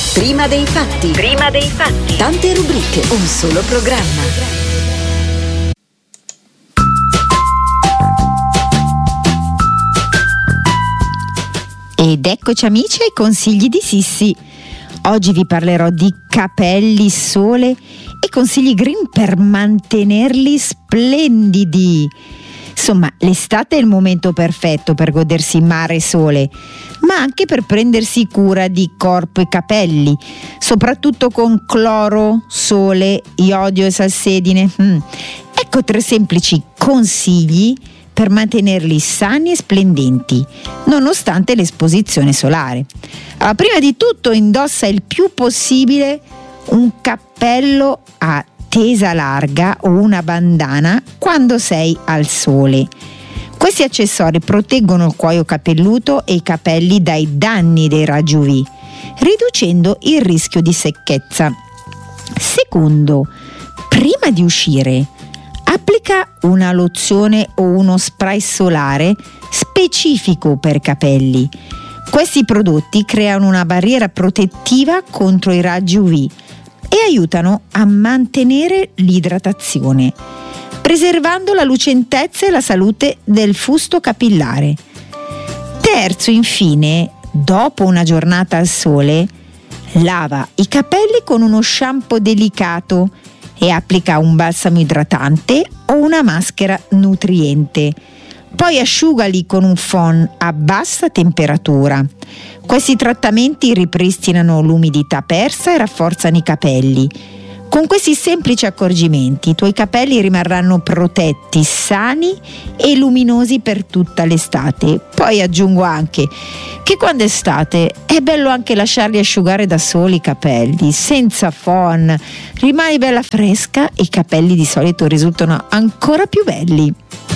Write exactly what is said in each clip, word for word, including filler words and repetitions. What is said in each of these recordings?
Prima dei fatti. Prima dei fatti. Tante rubriche, un solo programma. Ed eccoci amici ai consigli di Sissi. Oggi vi parlerò di capelli, sole e consigli green per mantenerli splendidi. Insomma, l'estate è il momento perfetto per godersi mare e sole, ma anche per prendersi cura di corpo e capelli, soprattutto con cloro, sole, iodio e salsedine. Mm. Ecco tre semplici consigli per mantenerli sani e splendenti, nonostante l'esposizione solare. Allora, prima di tutto indossa il più possibile un cappello a tesa larga o una bandana quando sei al sole. Questi accessori proteggono il cuoio capelluto e i capelli dai danni dei raggi U V, riducendo il rischio di secchezza. Secondo, prima di uscire, applica una lozione o uno spray solare specifico per capelli. Questi prodotti creano una barriera protettiva contro i raggi U V e aiutano a mantenere l'idratazione, preservando la lucentezza e la salute del fusto capillare. Terzo, infine, dopo una giornata al sole, lava i capelli con uno shampoo delicato e applica un balsamo idratante o una maschera nutriente. Poi asciugali con un phon a bassa temperatura. Questi trattamenti ripristinano l'umidità persa e rafforzano i capelli. Con questi semplici accorgimenti i tuoi capelli rimarranno protetti, sani e luminosi per tutta l'estate. Poi aggiungo anche che quando è estate è bello anche lasciarli asciugare da soli i capelli, senza phon. Rimani bella fresca e i capelli di solito risultano ancora più belli.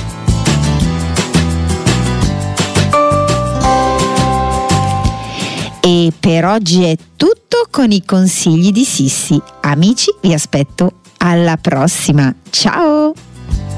E per oggi è tutto con i consigli di Sissi. Amici, vi aspetto alla prossima. Ciao!